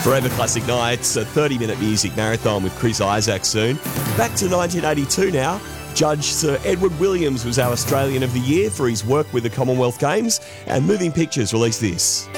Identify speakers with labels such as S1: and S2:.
S1: Forever Classic Nights, a 30-minute music marathon with Chris Isaak soon. Back to 1982 now. Judge Sir Edward Williams was our Australian of the Year for his work with the Commonwealth Games, and Moving Pictures released this.